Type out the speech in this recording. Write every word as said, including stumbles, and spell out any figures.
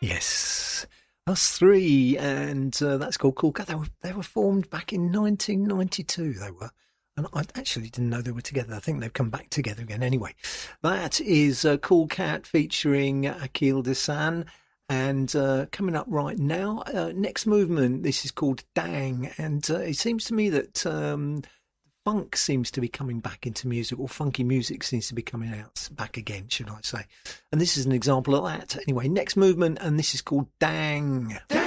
Yes, us three, and uh, that's called Cool Cat. They were they were formed back in nineteen ninety-two. They were, and I actually didn't know they were together. I think they've come back together again. Anyway, that is uh, Cool Cat featuring Akil Desan, and uh, coming up right now, uh, next movement. This is called Dang, and uh, it seems to me that. Um, Funk seems to be coming back into music, or funky music seems to be coming out back again, should I say. And this is an example of that. Anyway, next movement, and this is called Dang. Dang.